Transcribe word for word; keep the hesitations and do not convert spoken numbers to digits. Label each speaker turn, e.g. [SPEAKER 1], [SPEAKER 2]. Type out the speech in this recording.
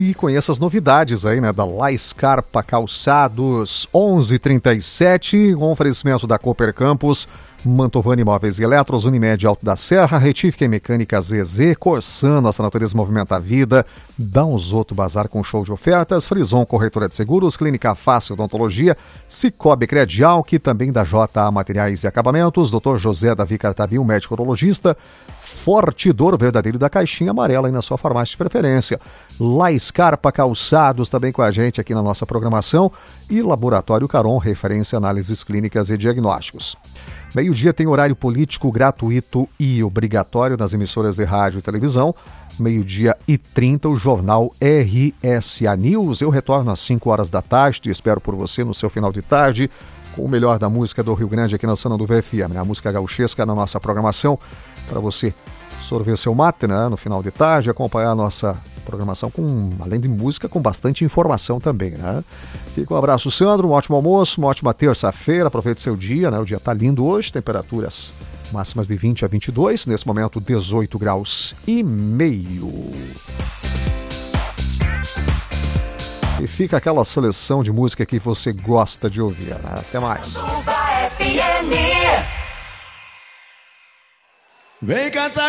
[SPEAKER 1] E conheça as novidades aí, né, da La Scarpa Calçados, onze e trinta e sete, um oferecimento da Cooper Campus, Mantovani Imóveis e Eletros, Unimed Alto da Serra, Retífica e Mecânica Z Z, Corsan, Nossa Natureza Movimenta a Vida, Danzoto Bazar com show de ofertas, Frison Corretora de Seguros, Clínica Fácil Odontologia, Cicobi Credial, que também da J A Materiais e Acabamentos, doutor José Davi Cartabil, médico urologista, Fortidor Verdadeiro da Caixinha Amarela aí na sua farmácia de preferência. La Scarpa Calçados também com a gente aqui na nossa programação e Laboratório Caron, referência análises clínicas e diagnósticos. Meio-dia tem horário político gratuito e obrigatório nas emissoras de rádio e televisão. Meio-dia e trinta, o jornal R S A News. Eu retorno às cinco horas da tarde, te espero por você no seu final de tarde, com o melhor da música do Rio Grande aqui na Sana do V F M, né? A música gauchesca na nossa programação, para você sorver seu mate, né, no final de tarde, acompanhar a nossa programação com, além de música, com bastante informação também, né? Fica um abraço, Sandro, um ótimo almoço, uma ótima terça-feira, aproveite seu dia, né? O dia tá lindo hoje, temperaturas máximas de vinte a vinte e dois, nesse momento dezoito graus e meio. E fica aquela seleção de música que você gosta de ouvir, né? Até mais.
[SPEAKER 2] Vem cantar